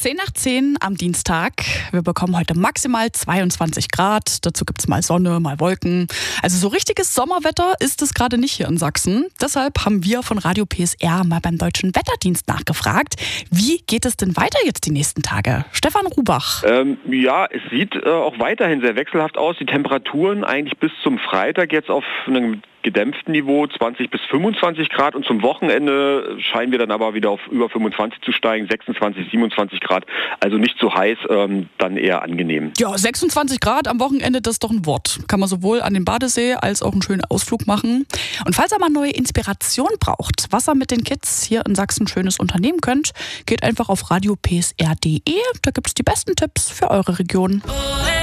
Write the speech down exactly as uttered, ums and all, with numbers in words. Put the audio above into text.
zehn nach zehn am Dienstag. Wir bekommen heute maximal zweiundzwanzig Grad. Dazu gibt es mal Sonne, mal Wolken. Also so richtiges Sommerwetter ist es gerade nicht hier in Sachsen. Deshalb haben wir von Radio P S R mal beim Deutschen Wetterdienst nachgefragt. Wie geht es denn weiter jetzt die nächsten Tage? Stefan Rubach. Ähm, ja, es sieht äh, auch weiterhin sehr wechselhaft aus. Die Temperaturen eigentlich bis zum Freitag jetzt auf einem gedämpften Niveau, zwanzig bis fünfundzwanzig Grad, und zum Wochenende scheinen wir dann aber wieder auf über fünfundzwanzig zu steigen, sechsundzwanzig, siebenundzwanzig Grad, also nicht so heiß, ähm, dann eher angenehm. Ja, sechsundzwanzig Grad am Wochenende, das ist doch ein Wort. Kann man sowohl an den Badesee als auch einen schönen Ausflug machen. Und falls ihr mal neue Inspiration braucht, was ihr mit den Kids hier in Sachsen Schönes unternehmen könnt, geht einfach auf radio p s r punkt d e. Da gibt es die besten Tipps für eure Region.